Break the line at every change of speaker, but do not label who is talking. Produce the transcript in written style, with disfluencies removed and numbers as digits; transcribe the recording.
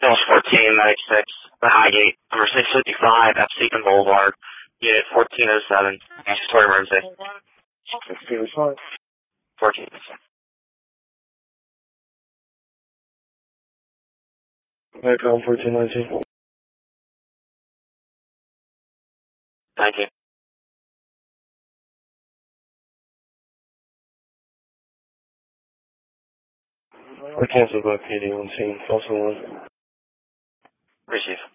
Hills 1496, the Highgate, number 655, Epstein Boulevard, unit 1407, statutory emergency.
1605.
1407.
Background 1419.
19.
We're canceled by PD on scene. False alarm.
Receive.